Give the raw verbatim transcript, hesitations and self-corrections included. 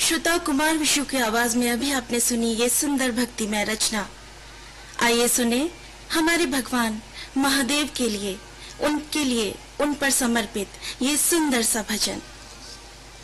श्रोता कुमार विशु की आवाज में अभी आपने सुनी ये सुंदर भक्तिमय रचना। आइए सुने हमारे भगवान महादेव के लिए, उनके लिए, उन पर समर्पित ये सुंदर सा भजन।